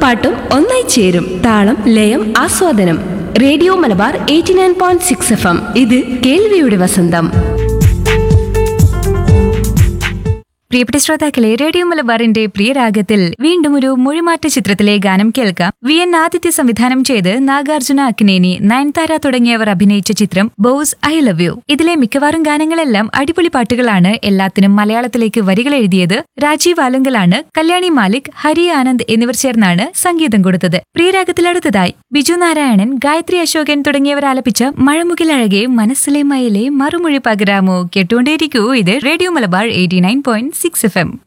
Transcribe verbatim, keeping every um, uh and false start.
പാട്ടും ഒന്നായി ചേരും. താളം ലയം ആസ്വാദനം. Radio Malabar eighty nine point six F M. ഇത് കേൾവിയുടെ വസന്തം. പ്രിയപ്പെട്ട ശ്രോതാക്കളെ, റേഡിയോ മലബാറിന്റെ പ്രിയരാഗത്തിൽ വീണ്ടും ഒരു മൊഴിമാറ്റ ചിത്രത്തിലെ ഗാനം കേൾക്കാം. വി എൻ ആദിത്യ സംവിധാനം ചെയ്ത് നാഗാർജുന അക്നേനി, നയൻതാര തുടങ്ങിയവർ അഭിനയിച്ച ചിത്രം ബോസ് ഐ ലവ് യു. ഇതിലെ മിക്കവാറും ഗാനങ്ങളെല്ലാം അടിപൊളി പാട്ടുകളാണ്. എല്ലാത്തിനും മലയാളത്തിലേക്ക് വരികൾ എഴുതിയത് രാജീവ് ആലങ്കലാണ്. കല്യാണി മാലിക്, ഹരി ആനന്ദ് എന്നിവർ ചേർന്നാണ് സംഗീതം കൊടുത്തത്. പ്രിയരാഗത്തിൽ അടുത്തതായി ബിജു നാരായണൻ, ഗായത്രി അശോകൻ തുടങ്ങിയവർ ആലപിച്ച മഴമുകിലഴകെ മനസ്സിലെ മയിലെ മറുമൊഴി പകരാമോ. കേട്ടുകൊണ്ടേയിരിക്കൂ, ഇത് radio Malabar eighty nine point six F M.